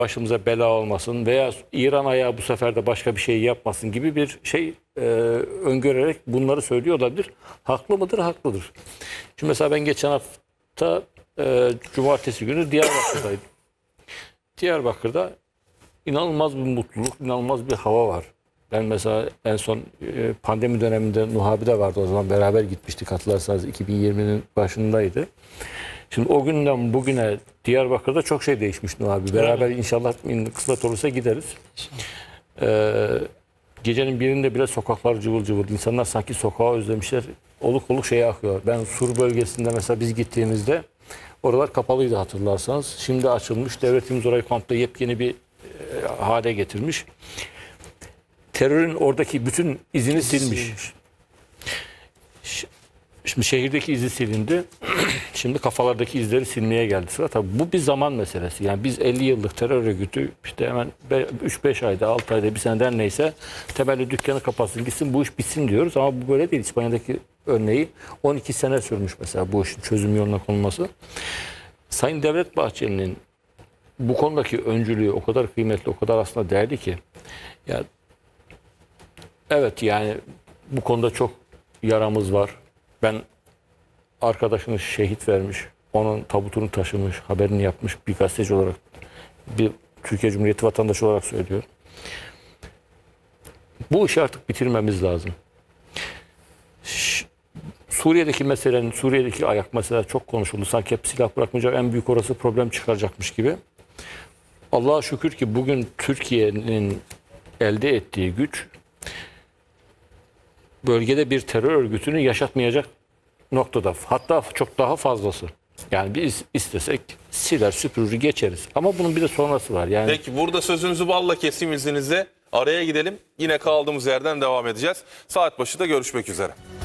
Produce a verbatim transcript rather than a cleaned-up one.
başımıza bela olmasın veya İran ayağı bu sefer de başka bir şey yapmasın gibi bir şey e, öngörerek bunları söylüyor olabilir. Haklı mıdır? Haklıdır. Şimdi mesela ben geçen hafta e, cumartesi günü Diyarbakır'daydım. Diyarbakır'da inanılmaz bir mutluluk, inanılmaz bir hava var. Ben mesela en son e, pandemi döneminde Nuh abi de vardı, o zaman beraber gitmiştik, hatırlarsanız iki bin yirminin başındaydı. Şimdi o günden bugüne Diyarbakır'da çok şey değişmiş Nuh abi. Beraber inşallah kısmet olursa gideriz. Ee, gecenin birinde bile sokaklar cıvıl cıvıl. İnsanlar sanki sokağı özlemişler. Oluk oluk şeye akıyor. Ben Sur bölgesinde mesela biz gittiğimizde oralar kapalıydı, hatırlarsanız. Şimdi açılmış. Devletimiz orayı komple yepyeni bir e, hale getirmiş. Terörün oradaki bütün izini silmiş. Şimdi şehirdeki izi silindi. Şimdi kafalardaki izleri silmeye geldi sıra. Tabii bu bir zaman meselesi. Yani biz elli yıllık terör örgütü işte hemen üç beş ayda, altı ayda, bir seneden neyse temelli dükkanı kapatsın gitsin, bu iş bitsin diyoruz. Ama bu böyle değil. İspanya'daki örneği on iki sene sürmüş mesela bu işin çözüm yoluna konulması. Sayın Devlet Bahçeli'nin bu konudaki öncülüğü o kadar kıymetli, o kadar aslında değerli ki. Ya, evet yani bu konuda çok yaramız var. Ben arkadaşını şehit vermiş, onun tabutunu taşımış, haberini yapmış bir gazeteci olarak, bir Türkiye Cumhuriyeti vatandaşı olarak söylüyorum. Bu işi artık bitirmemiz lazım. Ş Suriye'deki meselenin, Suriye'deki ayak mesela çok konuşuldu. Sanki hep silah bırakmayacak, en büyük orası problem çıkaracakmış gibi. Allah'a şükür ki bugün Türkiye'nin elde ettiği güç bölgede bir terör örgütünü yaşatmayacak noktada. Hatta çok daha fazlası. Yani biz istesek siler süpürür geçeriz. Ama bunun bir de sonrası var. Yani Peki burada sözünüzü balla keseyim izninizle. Araya gidelim. Yine kaldığımız yerden devam edeceğiz. Saat başı da görüşmek üzere.